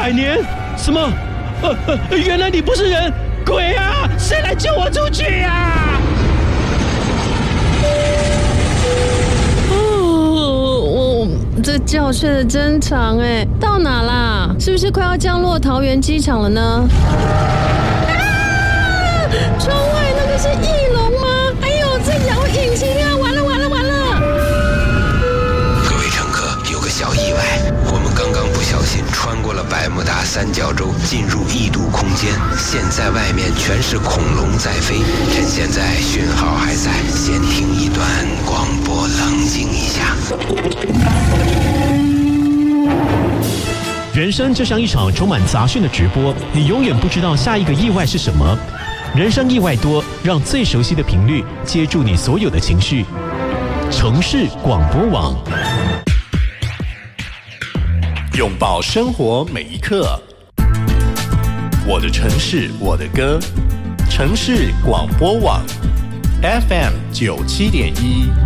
100年？什么？原来你不是人，鬼啊！谁来救我出去啊？ 这觉睡得真长哎，到哪啦？是不是快要降落桃园机场了呢？窗外那个是翼龙吗？哎呦，在摇引擎啊！完了！ 各位乘客，有个小意外，我们刚刚不小心穿过了百慕达三角洲，进入异度空间。现在外面全是恐龙在飞，趁现在讯号还在，先听一段广播，冷静一下。 人生就像一场充满杂讯的直播，你永远不知道下一个意外是什么。人生意外多，让最熟悉的频率接住你所有的情绪。城市广播网， 拥抱生活每一刻。我的城市，我的歌。城市广播网 FM 97.1